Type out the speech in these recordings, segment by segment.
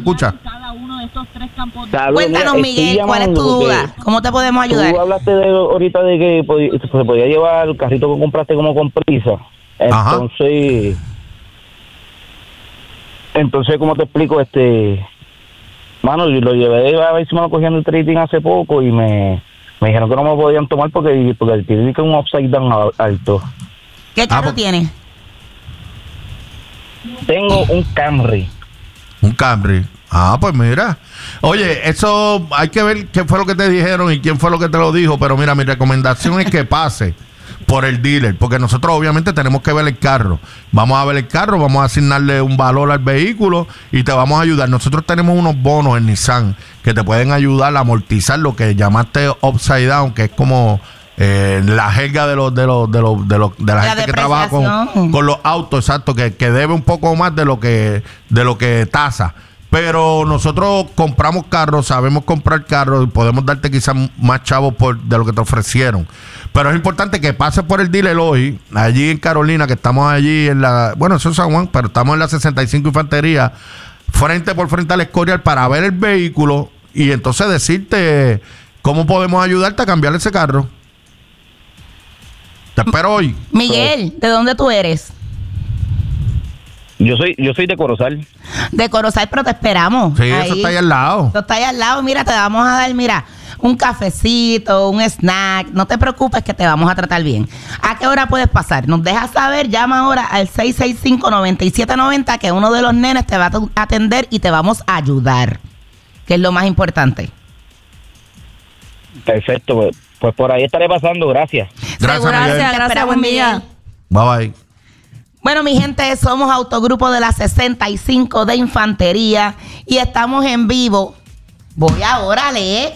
escucha. Saludos, Cuéntanos, mira, Miguel, ¿cuál es tu duda? ¿Cómo te podemos ayudar? Tú hablaste ahorita de que se podía llevar el carrito que compraste como con prisa. Entonces, ¿cómo te explico? Mano, yo lo llevé a ver si me lo cogían el trading hace poco y me dijeron que no me lo podían tomar porque tiene que un upside down alto. ¿Qué carro tienes? Tengo un Camry. Un Camry. Pues mira. Oye, eso hay que ver qué fue lo que te dijeron y quién fue lo que te lo dijo, pero mira, mi recomendación es que pase por el dealer, porque nosotros obviamente tenemos que ver el carro. Vamos a ver el carro, vamos a asignarle un valor al vehículo y te vamos a ayudar. Nosotros tenemos unos bonos en Nissan que te pueden ayudar a amortizar lo que llamaste upside down, que es como la jerga de la gente que trabaja con los autos, exacto, que debe un poco más de lo que tasa. Pero nosotros compramos carros, sabemos comprar carros y podemos darte quizás más chavos de lo que te ofrecieron. Pero es importante que pases por el dealer hoy, allí en Carolina, que estamos allí eso es San Juan, pero estamos en la 65 Infantería, frente por frente al Escorial, para ver el vehículo y entonces decirte cómo podemos ayudarte a cambiar ese carro. Te espero hoy. Miguel, ¿de dónde tú eres? Yo soy de Corozal. De Corozal, pero te esperamos. Sí, eso está ahí al lado. Eso está ahí al lado. Mira, te vamos a dar, un cafecito, un snack. No te preocupes que te vamos a tratar bien. ¿A qué hora puedes pasar? Nos dejas saber, llama ahora al 665-9790 que uno de los nenes te va a atender y te vamos a ayudar, que es lo más importante. Perfecto, pues por ahí estaré pasando. Gracias. Gracias, buen día. Bye bye. Bueno, mi gente, somos Autogrupo de la 65 de Infantería y estamos en vivo. Voy ahora a leer.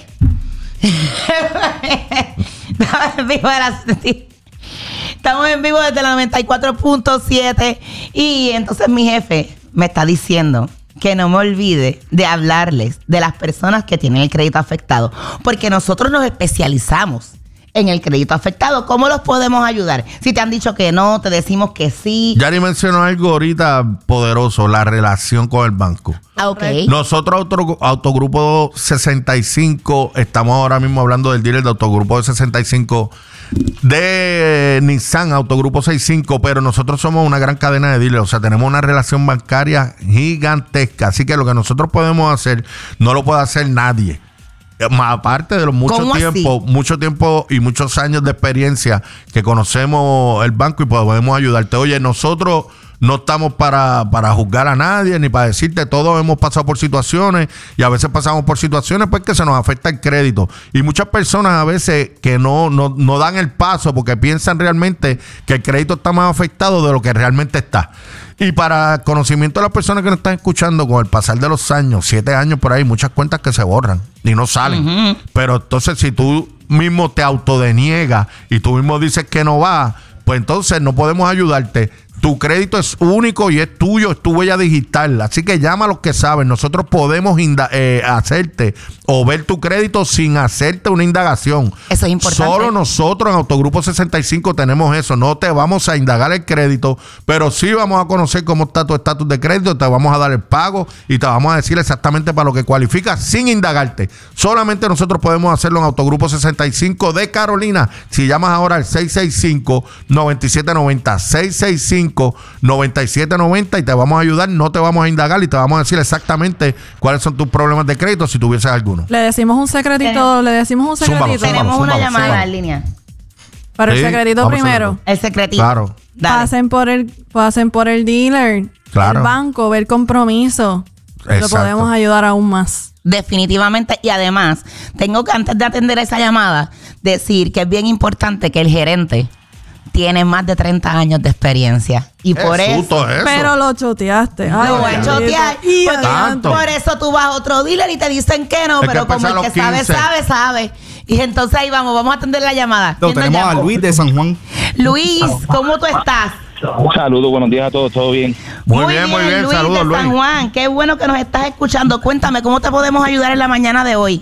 Estamos en vivo desde la 94.7 y entonces mi jefe me está diciendo que no me olvide de hablarles de las personas que tienen el crédito afectado, porque nosotros nos especializamos en el crédito afectado. ¿Cómo los podemos ayudar? Si te han dicho que no, te decimos que sí. Yari mencionó algo ahorita poderoso, la relación con el banco. Okay. Nosotros, Autogrupo 65, estamos ahora mismo hablando del dealer de Autogrupo de 65 de Nissan, Autogrupo 65, pero nosotros somos una gran cadena de dealers, o sea, tenemos una relación bancaria gigantesca, así que lo que nosotros podemos hacer, no lo puede hacer nadie. Aparte de los mucho tiempo y muchos años de experiencia que conocemos el banco y podemos ayudarte. Oye, nosotros no estamos para juzgar a nadie ni para decirte, todos hemos pasado por situaciones y a veces pasamos por situaciones pues que se nos afecta el crédito. Y muchas personas a veces que no dan el paso porque piensan realmente que el crédito está más afectado de lo que realmente está. Y para conocimiento de las personas que nos están escuchando, con el pasar de los años, 7 años por ahí, muchas cuentas que se borran y no salen. Uh-huh. Pero entonces si tú mismo te autodeniegas y tú mismo dices que no va, pues entonces no podemos ayudarte. Tu crédito es único y es tuyo, es tu huella digital. Así que llama a los que saben. Nosotros podemos hacerte o ver tu crédito sin hacerte una indagación. Eso es importante. Solo nosotros en Autogrupo 65 tenemos eso. No te vamos a indagar el crédito, pero sí vamos a conocer cómo está tu estatus de crédito. Te vamos a dar el pago y te vamos a decir exactamente para lo que cualificas sin indagarte. Solamente nosotros podemos hacerlo en Autogrupo 65 de Carolina. Si llamas ahora al 665-9790, 665-9790 y te vamos a ayudar, no te vamos a indagar y te vamos a decir exactamente cuáles son tus problemas de crédito si tuvieses alguno. Le decimos un secretito, Tenemos una llamada en línea. Para el secretito primero. El secretito. Claro. Pasen por el dealer, claro, el banco, ver compromiso. Exacto. Lo podemos ayudar aún más. Definitivamente. Y además, tengo que antes de atender esa llamada, decir que es bien importante que el gerente tiene más de 30 años de experiencia. Y por eso. Pero lo choteaste. Lo voy a chotear. Por eso tú vas a otro dealer y te dicen que no, pero como el que sabe. Y entonces ahí vamos a atender la llamada. Tenemos a Luis de San Juan. Luis, ¿cómo tú estás? Saludos, buenos días a todos, ¿todo bien? Muy bien, Luis. Saludos, Luis. San Juan, qué bueno que nos estás escuchando. Cuéntame, ¿cómo te podemos ayudar en la mañana de hoy?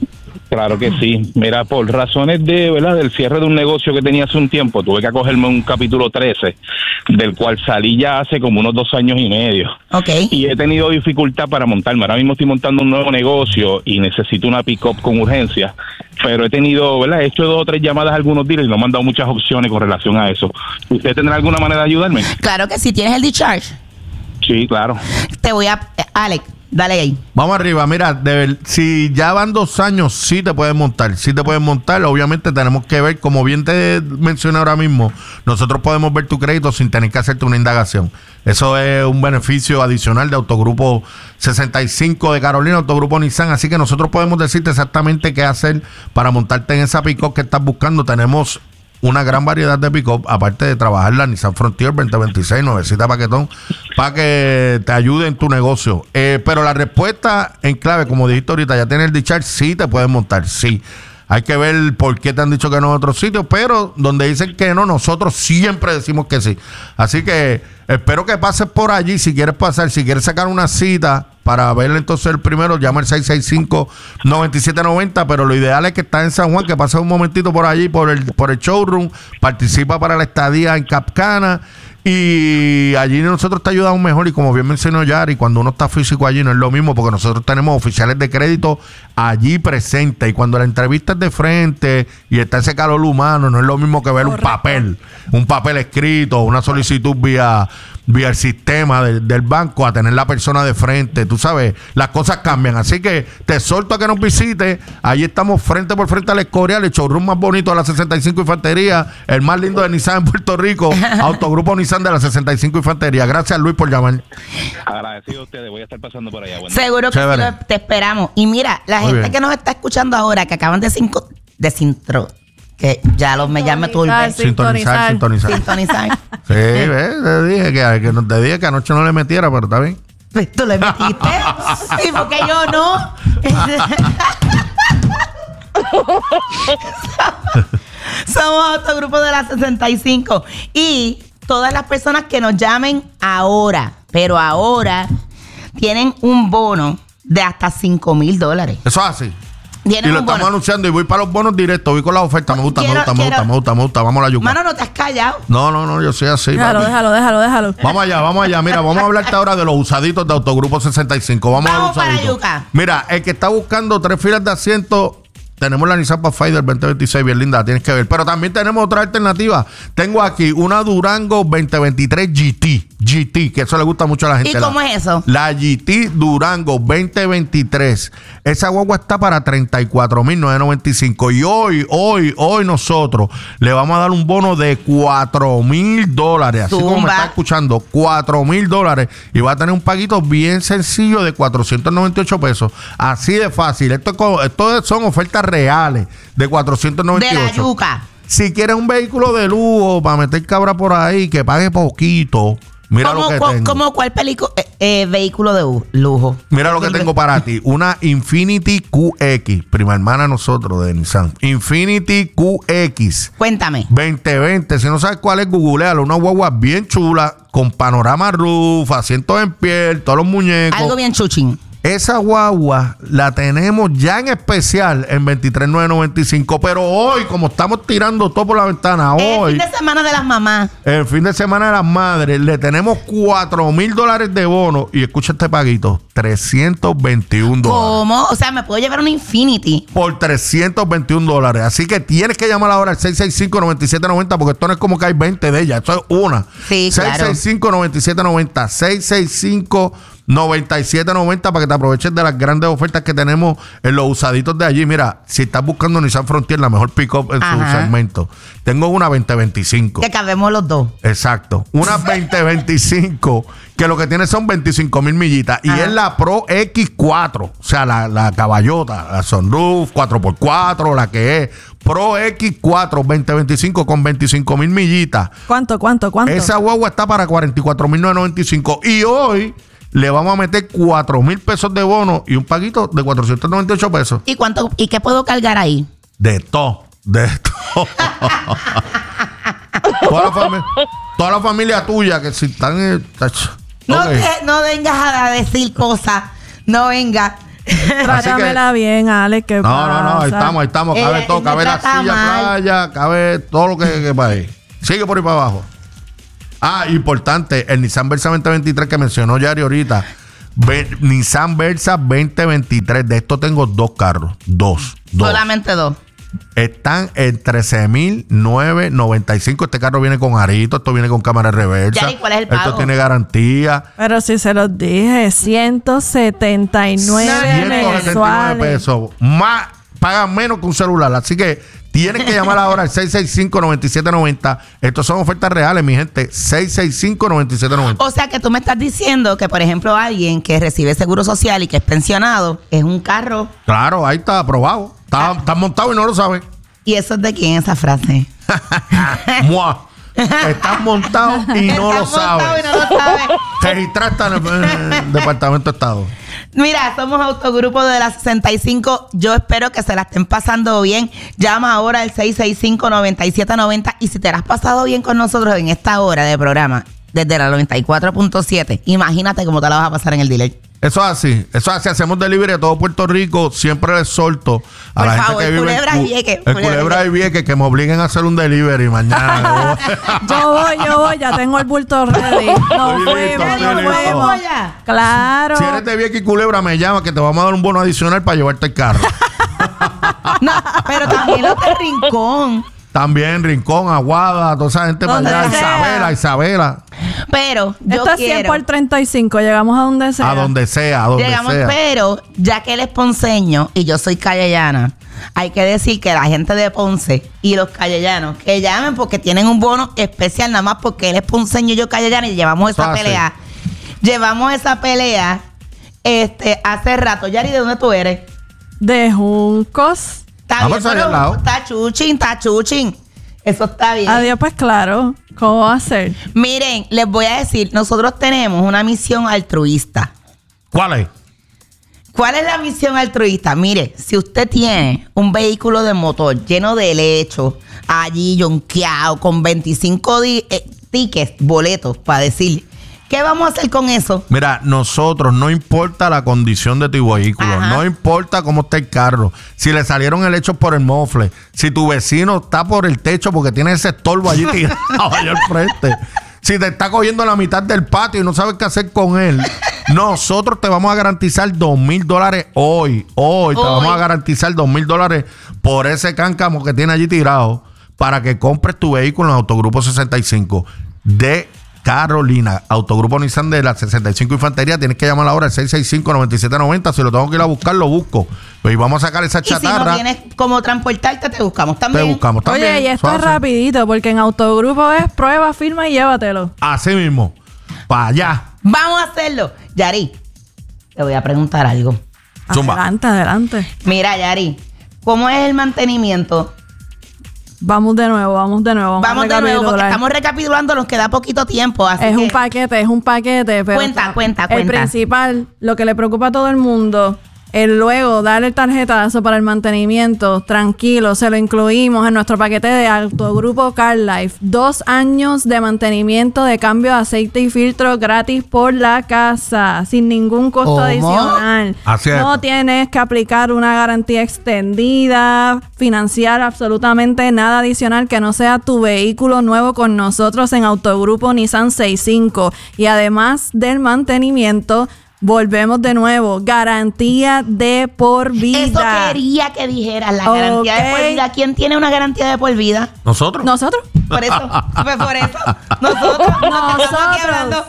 Claro que sí. Mira, por razones de, ¿verdad?, del cierre de un negocio que tenía hace un tiempo, tuve que acogerme un capítulo 13, del cual salí ya hace como unos 2 años y medio. Ok. Y he tenido dificultad para montarme. Ahora mismo estoy montando un nuevo negocio y necesito una pick-up con urgencia. Pero he tenido, ¿verdad?, he hecho 2 o 3 llamadas a algunos dealers y no me han dado muchas opciones con relación a eso. ¿Usted tendrá alguna manera de ayudarme? Claro que sí, tienes el discharge. Sí, claro. Te voy a... Alex, dale ahí. Vamos arriba, mira, si ya van 2 años, sí te puedes montar, obviamente tenemos que ver, como bien te mencioné ahora mismo, nosotros podemos ver tu crédito sin tener que hacerte una indagación. Eso es un beneficio adicional de Autogrupo 65 de Carolina, Autogrupo Nissan, así que nosotros podemos decirte exactamente qué hacer para montarte en esa pick-up que estás buscando. Tenemos una gran variedad de pick-up, aparte de trabajar la Nissan Frontier 2026, nuevecita paquetón, para que te ayude en tu negocio. Pero la respuesta en clave, como dijiste ahorita, ya tienes el discharge, sí te puedes montar, sí. Hay que ver por qué te han dicho que no en otros sitios, pero donde dicen que no, nosotros siempre decimos que sí. Así que espero que pases por allí. Si quieres pasar, si quieres sacar una cita para ver entonces el primero, llama al 665-9790, pero lo ideal es que estás en San Juan, que pases un momentito por allí, por el showroom, participa para la estadía en Capcana. Y allí nosotros te ayudamos mejor, y como bien mencionó Yari, cuando uno está físico allí no es lo mismo, porque nosotros tenemos oficiales de crédito allí presentes, y cuando la entrevista es de frente y está ese calor humano, no es lo mismo que ver un papel escrito, una solicitud vía el sistema del banco, a tener la persona de frente. Tú sabes, las cosas cambian. Así que te exhorto a que nos visites. Allí estamos frente por frente al Escorial, el showroom más bonito de la 65 Infantería, el más lindo de Nissan en Puerto Rico, Autogrupo Nissan de la 65 Infantería. Gracias, Luis, por llamar. Agradecido a ustedes, voy a estar pasando por allá. Bueno. Seguro que sí, te esperamos. Y mira, la Muy gente bien. que nos está escuchando ahora, que acaban de que ya me turbé. Sintonizar. Sí, ¿ves? Te dije que anoche no le metiera, pero está bien. Pues tú le metiste. ¿Y por qué yo no? Somos Autogrupo de la 65. Y todas las personas que nos llamen ahora, pero ahora, tienen un bono de hasta $5,000. Eso es así. Y Tienen lo un estamos bono. anunciando, y voy para los bonos directos, voy con la oferta. Me gusta. Vamos a la yuca. Mano, no te has callado. No, yo soy así. Déjalo, papi. déjalo. Vamos allá. Mira, vamos a hablarte ahora de los usaditos de Autogrupo 65. Vamos a los para usaditos. yuca. Mira, el que está buscando 3 filas de asiento, tenemos la Nissan Pathfinder 2026, bien linda, tienes que ver. Pero también tenemos otra alternativa. Tengo aquí una Durango 2023 GT, que eso le gusta mucho a la gente. ¿Y cómo es eso? La GT Durango 2023. Esa guagua está para $34,995. Y hoy nosotros le vamos a dar un bono de $4,000. Así como me está escuchando, $4,000. Y va a tener un paguito bien sencillo de $498. Así de fácil. Esto son ofertas reales de $498. De la yuca. Si quieres un vehículo de lujo para meter cabra por ahí, que pague poquito, mira lo que tengo. ¿Cuál vehículo de lujo? Mira lo que tengo para ti. Una Infiniti QX, prima hermana nosotros de Nissan. Infiniti QX. Cuéntame. 2020. Si no sabes cuál es, googlealo. Una guagua bien chula, con panorama roof, asientos en piel, todos los muñecos. Algo bien chuchín. Esa guagua la tenemos ya en especial en $23,995. Pero hoy, como estamos tirando todo por la ventana, hoy, El fin de semana de las mamás. el fin de semana de las madres, le tenemos $4,000 de bono. Y escucha este paguito: $321. ¿Cómo? O sea, me puedo llevar una Infinity. Por $321. Así que tienes que llamar ahora al 665-9790, porque esto no es como que hay 20 de ellas, esto es una. Sí, claro. 665-9790. 665-9790 para que te aproveches de las grandes ofertas que tenemos en los usaditos de allí. Mira, si estás buscando Nissan Frontier, la mejor pick-up en su segmento, tengo una 2025. Que cabemos los dos. Exacto. Una 2025 que lo que tiene son 25,000 millitas. Y es la Pro X4. O sea, la caballota, la sunroof 4x4, la que es Pro X4 2025 con 25,000 millitas. ¿Cuánto? Esa guagua está para $44,995. Y hoy le vamos a meter $4,000 de bono y un paguito de $498. ¿Y qué puedo cargar ahí? De todo. Toda la familia tuya que si están... No vengas a decir cosas. No venga. Trátamela bien, Alex. ¿Qué No, pasa? ahí estamos. Cabe Él todo, me cabe la trata silla mal. playa, cabe todo lo que para ahí. Sigue por ahí para abajo. Importante, el Nissan Versa 2023 que mencionó Yari ahorita. Nissan Versa 2023. De esto tengo 2 carros. Dos. Solamente 2. Están en 13,995. Este carro viene con arito, esto viene con cámara de reversa. Yari, ¿cuál es el pago? Esto tiene garantía. Pero si se los dije, 179 179 mensuales. pesos. Más, pagan menos que un celular. Así que tienes que llamar ahora al 665-9790. Estos son ofertas reales, mi gente. 665-9790. O sea que tú me estás diciendo que, por ejemplo, alguien que recibe seguro social y que es pensionado, es un carro. Claro, ahí está aprobado. Está montado y no lo sabe. ¿Y eso es de quién esa frase? Mua. Estás montado y no lo Está montado sabes. y no lo sabe. Registraste en el Departamento de Estado. Mira, somos Autogrupo de la 65. Yo espero que se la estén pasando bien. Llama ahora al 665-9790. Y si te la has pasado bien con nosotros en esta hora de programa, desde la 94.7, imagínate cómo te la vas a pasar en el dealer. Eso es así. Hacemos delivery a todo Puerto Rico. Siempre les solto a Por la favor, gente que vive Culebra y Vieques, en Culebra y Culebra y Vieques que me obliguen a hacer un delivery mañana. Yo voy, ya tengo el bulto ready. Nos Estoy listo, fuimos, estoy nos listo. fuimos. Vamos allá. Claro. Si eres de Vieques y Culebra, me llama que te vamos a dar un bono adicional para llevarte el carro. No, pero también los de Rincón. También Rincón, Aguada, toda esa gente para Donde allá. sea. Isabela. Pero yo Esto es 100 quiero... por 35. Llegamos a donde sea. A donde sea, a donde Llegamos, sea. pero ya que él es ponceño y yo soy callellana, hay que decir que la gente de Ponce y los callellanos que llamen porque tienen un bono especial nada más porque él es ponceño y yo callellana y llevamos esa Eso hace. pelea. Llevamos esa pelea hace rato. Yari, ¿de dónde tú eres? De Juncos. Está Vamos allá al lado. está chuchin. Eso está bien. Adiós, pues claro. ¿Cómo va a ser? Miren, les voy a decir, nosotros tenemos una misión altruista. ¿Cuál es? ¿Cuál es la misión altruista? Mire, si usted tiene un vehículo de motor lleno de lecho, allí yonqueado, con 25 tickets, boletos, para decir, ¿qué vamos a hacer con eso? Mira, nosotros, no importa la condición de tu vehículo, Ajá. no importa cómo está el carro, si le salieron helechos por el mofle, si tu vecino está por el techo porque tiene ese estorbo allí tirado allá al frente, si te está cogiendo la mitad del patio y no sabes qué hacer con él, nosotros te vamos a garantizar $2,000 hoy. Te vamos a garantizar $2,000 por ese cáncamo que tiene allí tirado para que compres tu vehículo en Autogrupo 65 de Carolina, Autogrupo Nissan de la 65 Infantería. Tienes que llamar ahora al 665-9790. Si lo tengo que ir a buscar, lo busco. Y vamos a sacar esa Y si no chatarra. tienes cómo transportarte, te buscamos también. Te buscamos también. Oye, y esto Eso es hace. rapidito, porque en Autogrupo es prueba, firma y llévatelo. Así mismo. Para allá. Vamos a hacerlo. Yari, te voy a preguntar algo. Zumba. Adelante. Mira, Yari, ¿cómo es el mantenimiento? Vamos de nuevo. Vamos de nuevo, porque recapitular. estamos recapitulando, nos queda poquito tiempo. Así Es que un paquete, pero Cuenta. el principal, lo que le preocupa a todo el mundo, el luego darle el tarjetazo para el mantenimiento, tranquilo, se lo incluimos en nuestro paquete de Autogrupo Car Life. 2 años de mantenimiento de cambio de aceite y filtro gratis por la casa, sin ningún costo ¿Cómo? adicional. Así es. No tienes que aplicar una garantía extendida, financiar absolutamente nada adicional que no sea tu vehículo nuevo con nosotros en Autogrupo Nissan 65. Y además del mantenimiento, volvemos de nuevo, garantía de por vida. eso quería que dijeras, la garantía de Ok. por vida. ¿Quién tiene una garantía de por vida? ¿Nosotros? ¿Nosotros? Por eso, por eso. Nosotros estamos aquí hablando.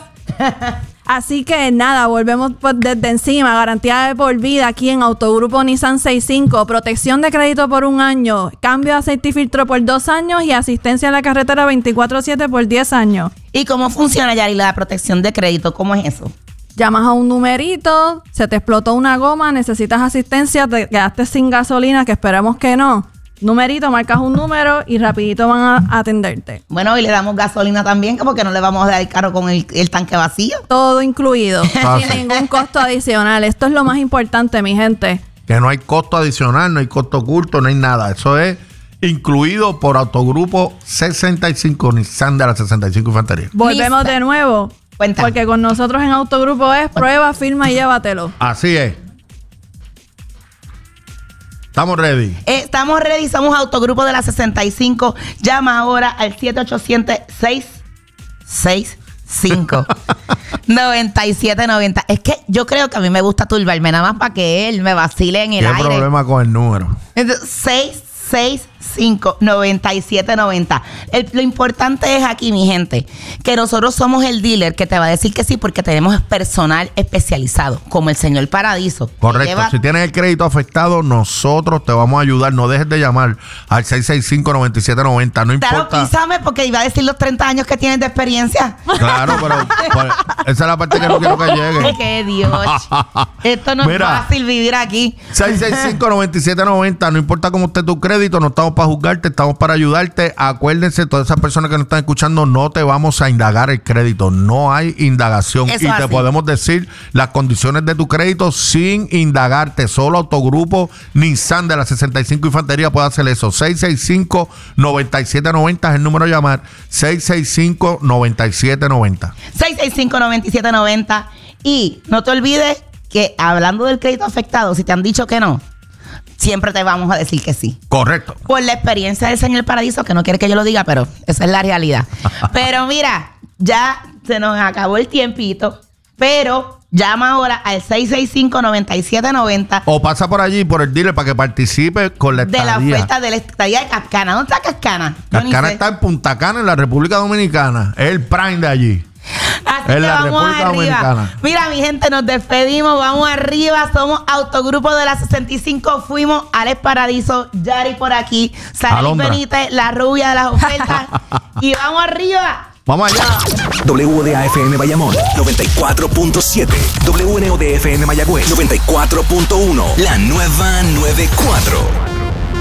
Así que nada, volvemos desde encima. Garantía de por vida aquí en Autogrupo Nissan 65. Protección de crédito por 1 año. Cambio de aceite y filtro por 2 años. Y asistencia en la carretera 24/7 por 10 años. ¿Y cómo funciona, Yari, la protección de crédito? ¿Cómo es eso? Llamas a un numerito, se te explotó una goma, necesitas asistencia, te quedaste sin gasolina, que esperemos que no. Numerito, marcas un número y rapidito van a atenderte. Bueno, y le damos gasolina también, porque no le vamos a dar el carro con el tanque vacío. Todo incluido, Ah, sin sí. ningún costo adicional. Esto es lo más importante, mi gente. Que no hay costo adicional, no hay costo oculto, no hay nada. Eso es incluido por Autogrupo 65 Nissan de la 65 Infantería. Volvemos Lista. de nuevo. Cuenta. Porque con nosotros en Autogrupo es prueba, firma y llévatelo. Así es. Estamos ready. Estamos ready, somos Autogrupo de la 65. Llama ahora al 787-665-9790. Es que yo creo que a mí me gusta turbarme nada más para que él me vacile en el aire. ¿Qué problema con el número? Entonces, 665-9790. Lo importante es aquí, mi gente, que nosotros somos el dealer que te va a decir que sí porque tenemos personal especializado, como el señor Paradiso. Correcto. Si tienes el crédito afectado, nosotros te vamos a ayudar. No dejes de llamar al 665-9790. No importa. Claro, písame porque iba a decir los 30 años que tienes de experiencia. Claro, pero pues, esa es la parte que no quiero que llegue. ¡Qué Dios! Esto no es fácil vivir aquí. 665-9790. No importa cómo esté tu crédito, no estamos para juzgarte, estamos para ayudarte. Acuérdense, todas esas personas que nos están escuchando, no te vamos a indagar el crédito. No hay indagación. Eso y es te así. podemos decir las condiciones de tu crédito sin indagarte. Solo Autogrupo Nissan de la 65 Infantería puede hacer eso. 665-9790 es el número a llamar. 665-9790. 665-9790. Y no te olvides que hablando del crédito afectado, si te han dicho que no, siempre te vamos a decir que sí. Correcto. Por la experiencia del señor Paradiso, que no quiere que yo lo diga, pero esa es la realidad. Pero mira, ya se nos acabó el tiempito, pero llama ahora al 665-9790 O pasa por allí, por el dealer, para que participe con la de la estadía. oferta de la estadía de Cascana. ¿Dónde está Cascana? Yo ni Cascana sé. está en Punta Cana, en la República Dominicana. Es el prime de allí. Así En que la vamos República arriba. Dominicana. Mira, mi gente, nos despedimos. Vamos arriba. Somos Autogrupo de la 65. Fuimos Alex Paradiso, Yari por aquí, Saray Alondra. Benítez, la rubia de las ofertas. Y vamos arriba. Vamos allá. WDAFM Bayamón 94.7, WNODFM Mayagüez 94.1, la nueva 94.